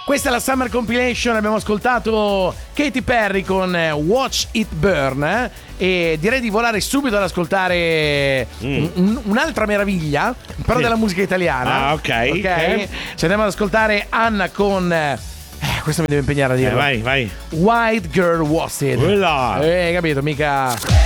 Questa è la Summer Compilation, abbiamo ascoltato Katy Perry con Watch It Burn e direi di volare subito ad ascoltare un'altra meraviglia, però della musica italiana. Ah, ok. Ci andiamo ad ascoltare Anna con... questo mi deve impegnare a dire. Vai. White Girl Was It. Quella. Capito, mica...